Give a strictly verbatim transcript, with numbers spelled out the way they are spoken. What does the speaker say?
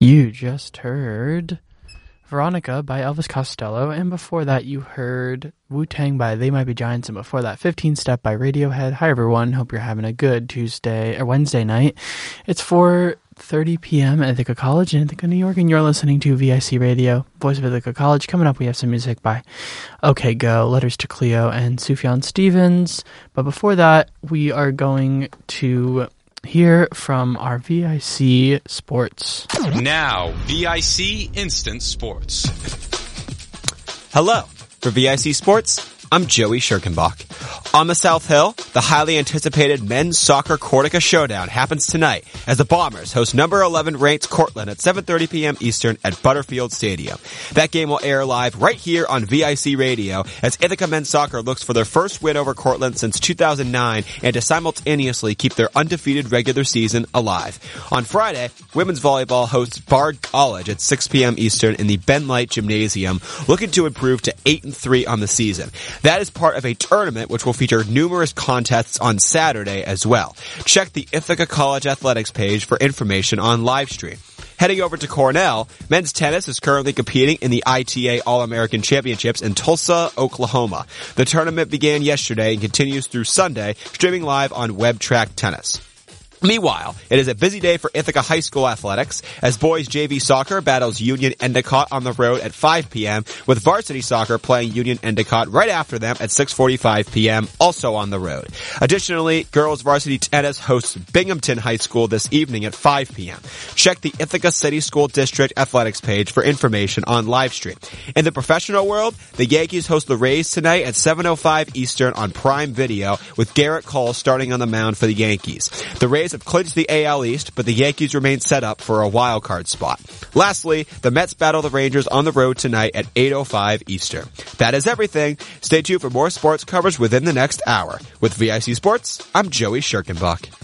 You just heard Veronica by Elvis Costello, and before that you heard Wu-Tang by They Might Be Giants, and before that fifteen Step by Radiohead. Hi everyone, hope you're having a good Tuesday or Wednesday night. It's four thirty p.m. at Ithaca College in Ithaca, New York, and you're listening to V I C Radio, Voice of Ithaca College. Coming up, we have some music by OK Go, Letters to Cleo, and Sufjan Stevens. But before that, we are going to hear from our V I C Sports. Now, V I C Instant Sports. Hello. For V I C Sports, I'm Joey Schirkenbach. On the South Hill, the highly anticipated men's soccer Cortica Showdown happens tonight as the Bombers host number eleven ranked Cortland at seven thirty p.m. Eastern at Butterfield Stadium. That game will air live right here on V I C Radio as Ithaca men's soccer looks for their first win over Cortland since two thousand nine and to simultaneously keep their undefeated regular season alive. On Friday, women's volleyball hosts Bard College at six p.m. Eastern in the Ben Light Gymnasium, looking to improve to eight and three on the season. That is part of a tournament which will feature numerous contests on Saturday as well. Check the Ithaca College Athletics page for information on live stream. Heading over to Cornell, men's tennis is currently competing in the I T A All-American Championships in Tulsa, Oklahoma. The tournament began yesterday and continues through Sunday, streaming live on Web Track Tennis. Meanwhile, it is a busy day for Ithaca High School athletics as boys J V soccer battles Union Endicott on the road at five p.m. with varsity soccer playing Union Endicott right after them at six forty-five p.m. also on the road. Additionally, girls varsity tennis hosts Binghamton High School this evening at five p.m. Check the Ithaca City School District athletics page for information on live stream. In the professional world, the Yankees host the Rays tonight at seven oh five Eastern on Prime Video with Garrett Cole starting on the mound for the Yankees. The Rays have clinched the A L East, but the Yankees remain set up for a wild card spot. Lastly, the Mets battle the Rangers on the road tonight at eight oh five Eastern. That is everything. Stay tuned for more sports coverage within the next hour. With V I C Sports, I'm Joey Schirkenbach.